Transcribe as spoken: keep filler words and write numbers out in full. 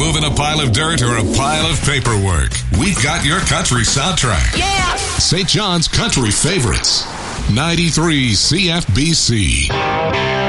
moving a pile of dirt or a pile of paperwork, we've got your country soundtrack. Yeah! Saint John's Country Favorites. ninety-three C F B C.